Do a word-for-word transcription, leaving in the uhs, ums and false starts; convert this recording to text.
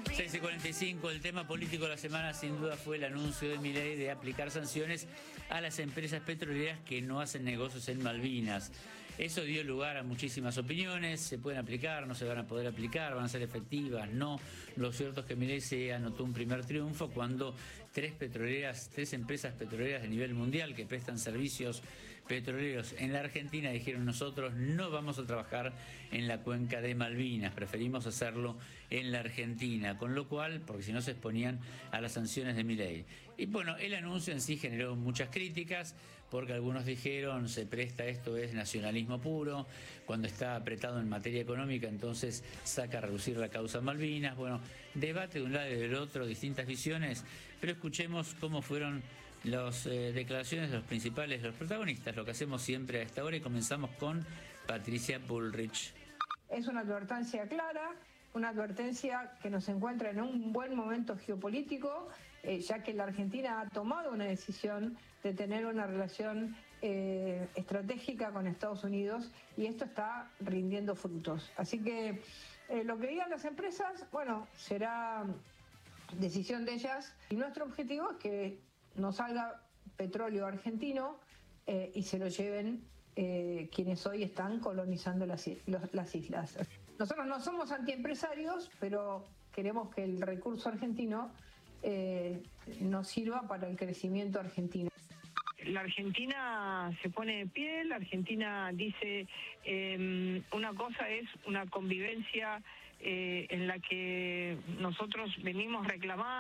seis y cuarenta y cinco, el tema político de la semana sin duda fue el anuncio de Milei de aplicar sanciones a las empresas petroleras que no hacen negocios en Malvinas. Eso dio lugar a muchísimas opiniones, se pueden aplicar, no se van a poder aplicar, van a ser efectivas, no. Lo cierto es que Milei se anotó un primer triunfo cuando tres petroleras, tres empresas petroleras de nivel mundial que prestan servicios petroleros en la Argentina dijeron: nosotros no vamos a trabajar en la cuenca de Malvinas, preferimos hacerlo en la Argentina, con lo cual, porque si no se exponían a las sanciones de Milei. Y bueno, el anuncio en sí generó muchas críticas, porque algunos dijeron: se presta, esto es nacionalismo puro, cuando está apretado en materia económica, entonces saca a reducir la causa Malvinas. Bueno, debate de un lado y del otro, distintas visiones, pero escuchemos cómo fueron las eh, declaraciones de los principales, los protagonistas, lo que hacemos siempre a esta hora, y comenzamos con Patricia Bullrich. Es una advertencia clara, una advertencia que nos encuentra en un buen momento geopolítico, eh, ya que la Argentina ha tomado una decisión de tener una relación eh, estratégica con Estados Unidos, y esto está rindiendo frutos. Así que eh, lo que digan las empresas, bueno, será decisión de ellas, y nuestro objetivo es que no salga petróleo argentino eh, y se lo lleven eh, quienes hoy están colonizando las, los, las islas. Nosotros no somos antiempresarios, pero queremos que el recurso argentino eh, nos sirva para el crecimiento argentino. La Argentina se pone de pie, la Argentina dice eh, una cosa es una convivencia eh, en la que nosotros venimos reclamando